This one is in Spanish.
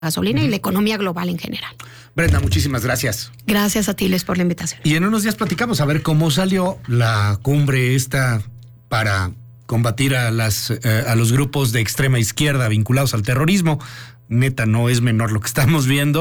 gasolina y la economía global en general. Brenda, muchísimas gracias. Gracias a ti, Les, por la invitación. Y en unos días platicamos a ver cómo salió la cumbre esta para combatir a los grupos de extrema izquierda vinculados al terrorismo. Neta, no es menor lo que estamos viendo.